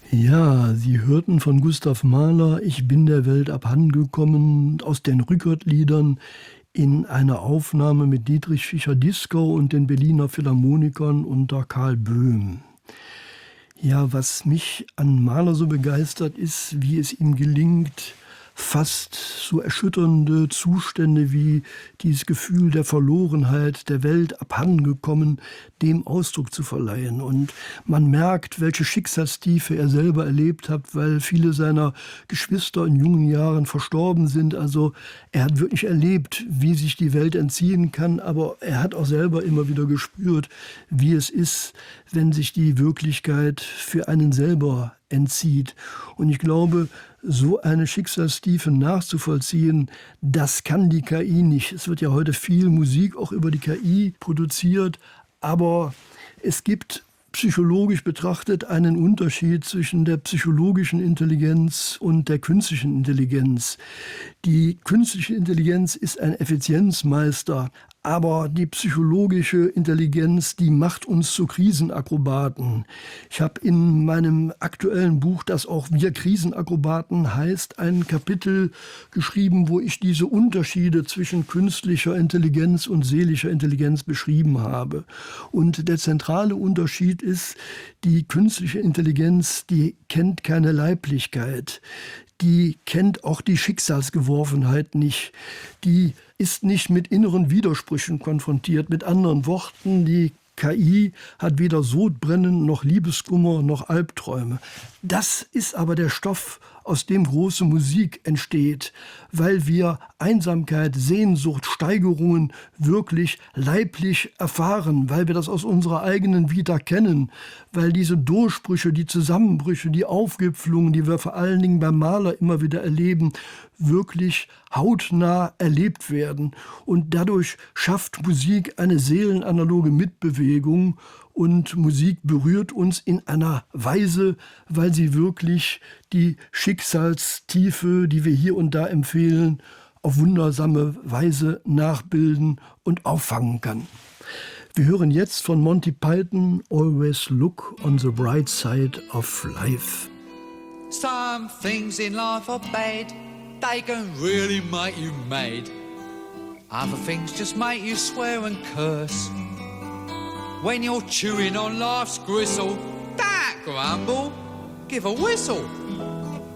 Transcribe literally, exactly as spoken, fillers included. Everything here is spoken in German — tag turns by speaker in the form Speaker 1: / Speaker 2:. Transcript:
Speaker 1: Ja, Sie hörten von Gustav Mahler »Ich bin der Welt abhandengekommen« aus den Rückert-Liedern in einer Aufnahme mit Dietrich Fischer-Dieskau und den Berliner Philharmonikern unter Karl Böhm. Ja, was mich an Mahler so begeistert ist, wie es ihm gelingt, fast so erschütternde Zustände wie dieses Gefühl der Verlorenheit, der Welt abhandengekommen, dem Ausdruck zu verleihen. Und man merkt, welche Schicksalstiefe er selber erlebt hat, weil viele seiner Geschwister in jungen Jahren verstorben sind. Also er hat wirklich erlebt, wie sich die Welt entziehen kann, aber er hat auch selber immer wieder gespürt, wie es ist, wenn sich die Wirklichkeit für einen selber entzieht. Und ich glaube, so eine Schicksalstiefe nachzuvollziehen, das kann die K I nicht. Es wird ja heute viel Musik auch über die K I produziert, aber es gibt psychologisch betrachtet einen Unterschied zwischen der psychologischen Intelligenz und der künstlichen Intelligenz. Die künstliche Intelligenz ist ein Effizienzmeister, aber die psychologische Intelligenz, die macht uns zu Krisenakrobaten. Ich habe in meinem aktuellen Buch, das auch Wir Krisenakrobaten heißt, ein Kapitel geschrieben, wo ich diese Unterschiede zwischen künstlicher Intelligenz und seelischer Intelligenz beschrieben habe. Und der zentrale Unterschied ist, die künstliche Intelligenz, die kennt keine Leiblichkeit. Die kennt auch die Schicksalsgeworfenheit nicht. Die ist nicht mit inneren Widersprüchen konfrontiert. Mit anderen Worten, die K I hat weder Sodbrennen noch Liebeskummer noch Albträume. Das ist aber der Stoff, aus dem große Musik entsteht, weil wir Einsamkeit, Sehnsucht, Steigerungen wirklich leiblich erfahren, weil wir das aus unserer eigenen Vita kennen, weil diese Durchbrüche, die Zusammenbrüche, die Aufgipfelungen, die wir vor allen Dingen beim Mahler immer wieder erleben, wirklich hautnah erlebt werden. Und dadurch schafft Musik eine seelenanaloge Mitbewegung. Und Musik berührt uns in einer Weise, weil sie wirklich die Schicksalstiefe, die wir hier und da empfehlen, auf wundersame Weise nachbilden und auffangen kann. Wir hören jetzt von Monty Python Always Look on the Bright Side of Life.
Speaker 2: Some things in life are bad, they can really make you mad. Other things just make you swear and curse. When you're chewing on life's gristle, don't grumble, give a whistle.